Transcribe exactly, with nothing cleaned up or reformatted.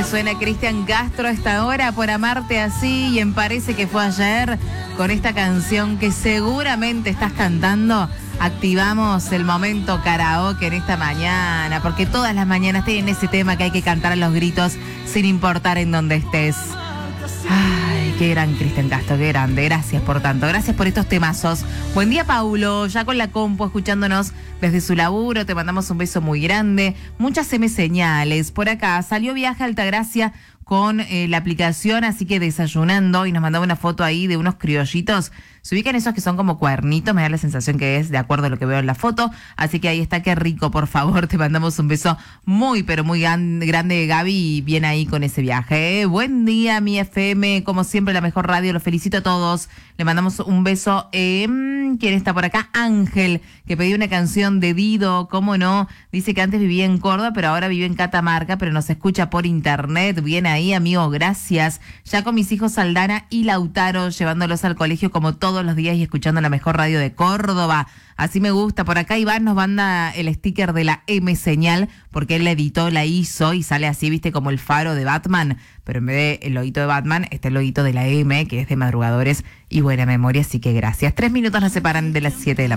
suena Cristian Castro a esta hora por amarte así y en Parece que fue ayer con esta canción que seguramente estás cantando. Activamos el momento karaoke en esta mañana, porque todas las mañanas tienen ese tema que hay que cantar a los gritos sin importar en dónde estés. Ay, qué gran Cristian Castro, qué grande. Gracias por tanto, gracias por estos temazos. Buen día, Paulo, ya con la compu escuchándonos desde su laburo, te mandamos un beso muy grande. Muchas M señales. Por acá salió viaje a Altagracia con eh, la aplicación, así que desayunando, y nos mandaba una foto ahí de unos criollitos. Se ubican esos que son como cuernitos, me da la sensación que es de acuerdo a lo que veo en la foto, así que ahí está, qué rico, por favor, te mandamos un beso muy, pero muy gran, grande, Gaby, y bien ahí con ese viaje. ¿eh? Buen día, mi F M, como siempre, la mejor radio, los felicito a todos, le mandamos un beso. Eh, ¿Quién está por acá? Ángel, que pidió una canción de Dido, ¿cómo no? Dice que antes vivía en Córdoba, pero ahora vive en Catamarca, pero nos escucha por internet. Bien ahí, amigo, gracias. Ya con mis hijos Aldana y Lautaro, llevándolos al colegio como todos los días y escuchando la mejor radio de Córdoba. Así me gusta. Por acá Iván nos manda el sticker de la M señal, porque él la editó, la hizo y sale así, viste, como el faro de Batman. Pero en vez del loguito de Batman, está el loguito de la M, que es de madrugadores y buena memoria, así que gracias. Tres minutos nos separan de las siete de la